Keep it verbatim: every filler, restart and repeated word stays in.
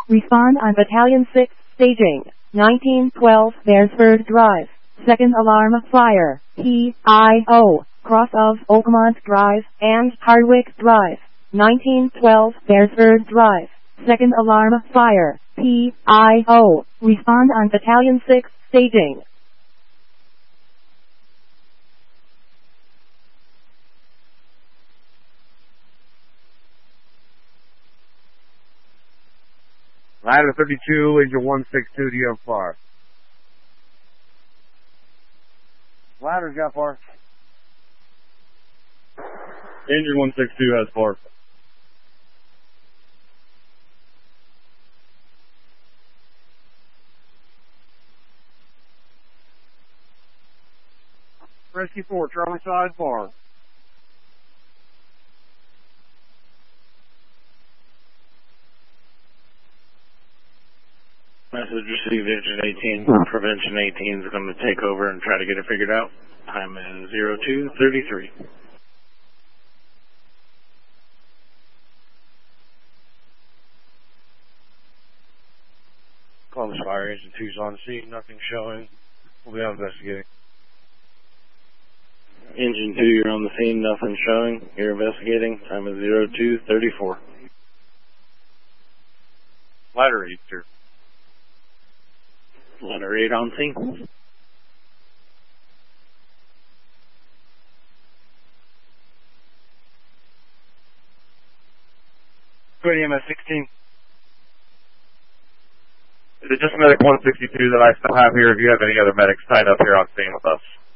Respond on Battalion six, staging, nineteen twelve Beresford Drive. Second alarm fire, P I O, cross of Oakmont Drive and Hardwick Drive. nineteen twelve Beresford Drive. Second alarm fire, P I O. Respond on Battalion six, staging. Ladder thirty-two, engine one six two, do you have far? Ladder's got far. Engine one six two has far. Rescue four, Charlie side far. Message received, engine eighteen. Prevention eighteen is going to take over and try to get it figured out. Time is zero two thirty-three. Columbus Fire, engine two's on scene, nothing showing. We'll be out investigating. Engine two, you're on the scene, nothing showing. You're investigating. Time is zero two thirty-four. Ladder eight, sir. Ladder eight on scene. Go ahead, E M S sixteen. Is it just medic one sixty-two that I still have here? If you have any other medics tied up here on scene with us?